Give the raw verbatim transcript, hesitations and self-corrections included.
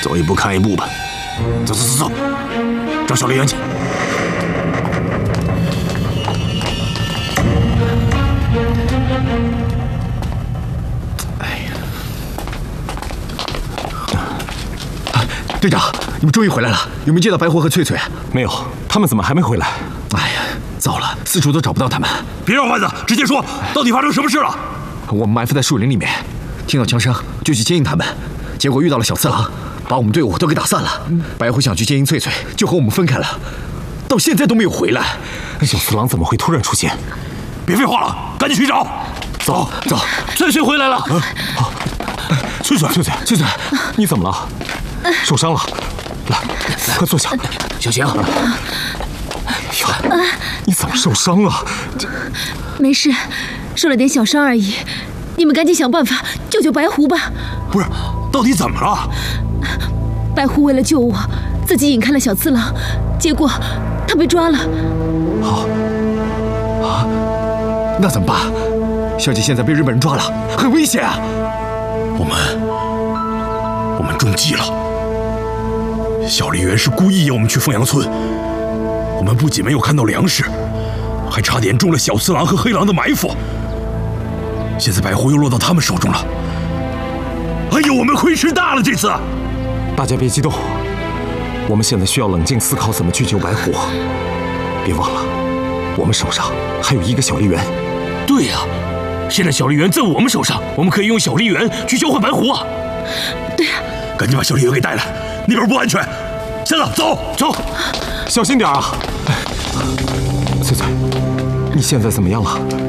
走一步看一步吧。走走走走，找小丽媛去。 哎呀！啊，队长，你们终于回来了，有没有见到白狐和翠翠？ 没有，他们怎么还没回来？ 哎呀，糟了，四处都找不到他们。 别让话子，直接说，到底发生什么事了？ 我们埋伏在树林里面，听到枪声就去接应他们，结果遇到了小次郎，把我们队伍都给打散了。白狐想去接应翠翠，就和我们分开了，到现在都没有回来。 小次郎怎么会突然出现？ 别废话了，赶紧去找。 走走， 翠翠回来了。 好， 翠翠， 翠翠，翠翠，你怎么了？受伤了？来，快坐下。 小晴， 呀，你怎么受伤了？这没事，受了点小伤而已。你们赶紧想办法救救白狐吧。 不是，到底怎么了？ 白狐为了救我，自己引开了小次郎，结果他被抓了。 好，啊，那怎么办？小姐现在被日本人抓了，很危险啊！ 我们，我们中计了。小笠原是故意要我们去凤阳村，我们不仅没有看到粮食，还差点中了小次郎和黑狼的埋伏。现在白狐又落到他们手中了。哎呦，我们亏吃大了这次！ 大家别激动，我们现在需要冷静思考怎么去救白狐。别忘了，我们手上还有一个小笠原。 对呀、啊，现在小笠原在我们手上，我们可以用小笠原去交换白狐啊。 对呀、啊， 赶紧把小笠原给带来，那边不安全。下子，走走， 小心点啊！翠翠，你现在怎么样了？